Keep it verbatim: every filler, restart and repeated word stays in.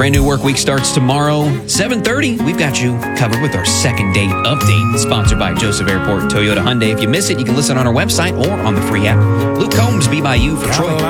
Brand new work week starts tomorrow, seven thirty. We've got you covered with our second date update, sponsored by Joseph Airport Toyota Hyundai. If you miss it, you can listen on our website or on the free app. Luke Combs, Be By You for Troy.